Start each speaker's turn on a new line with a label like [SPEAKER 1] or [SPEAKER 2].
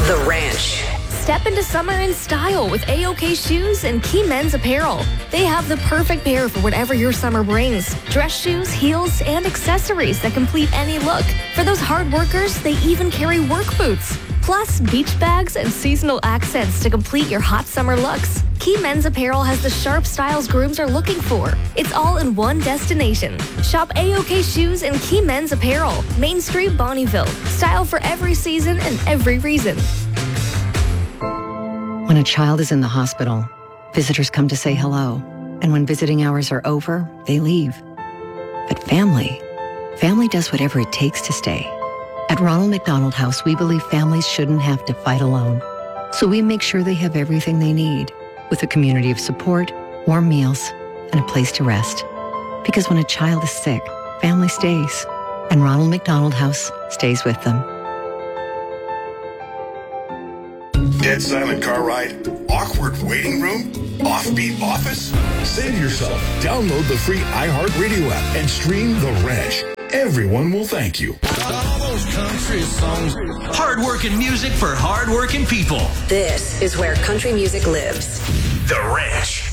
[SPEAKER 1] The Ranch.
[SPEAKER 2] Step into summer in style with A-OK Shoes and Key Men's Apparel. They have the perfect pair for whatever your summer brings. Dress shoes, heels, and accessories that complete any look. For those hard workers, they even carry work boots. Plus, beach bags and seasonal accents to complete your hot summer looks. Key Men's Apparel has the sharp styles grooms are looking for. It's all in one destination. Shop A-OK Shoes and Key Men's Apparel. Main Street, Bonnieville. Style for every season and every reason.
[SPEAKER 3] When a child is in the hospital, visitors come to say hello. And when visiting hours are over, they leave. But family does whatever it takes to stay. At Ronald McDonald House, we believe families shouldn't have to fight alone. So we make sure they have everything they need, with a community of support, warm meals, and a place to rest. Because when a child is sick, family stays. And Ronald McDonald House stays with them.
[SPEAKER 4] Dead silent car ride? Awkward waiting room? Offbeat office? Save yourself. Download the free iHeartRadio app and stream The Ranch. Everyone will thank you.
[SPEAKER 5] All those country songs.
[SPEAKER 6] Hard-working music for hard-working people.
[SPEAKER 1] This is where country music lives.
[SPEAKER 6] The Ranch.